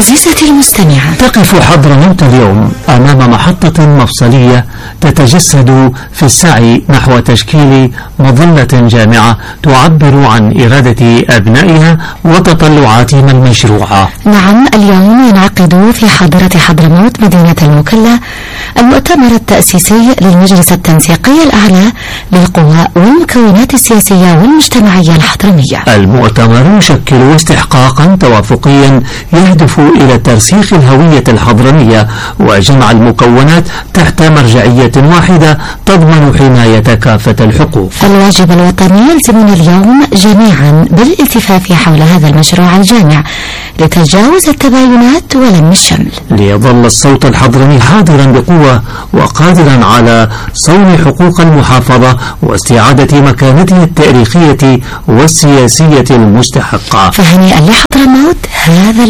عزيزتي المستمعة، تقف حضرموت اليوم أمام محطة مفصلية تتجسد في السعي نحو تشكيل مظلة جامعة تعبر عن إرادة أبنائها وتطلعاتهم المشروعة. نعم، اليوم ينعقد في حاضرة حضرموت مدينة المكلا المؤتمر التأسيسي للمجلس التنسيقي الأعلى للقوى والمكونات السياسية والمجتمعية الحضرمية. المؤتمر يشكل استحقاقا توافقيا يهدف إلى ترسيخ الهوية الحضرمية وجمع المكونات تحت مرجعية واحدة تضمن حماية كافة الحقوق. الواجب الوطني يلزمنا اليوم جميعا بالالتفاف حول هذا المشروع الجامع لتجاوز التباينات ولم الشمل، ليظل الصوت الحضرمي حاضرا بقوة وقادرا على صون حقوق المحافظة واستعادة مكانته التاريخية والسياسية المستحقة. فهنيئا لحضرموت هذا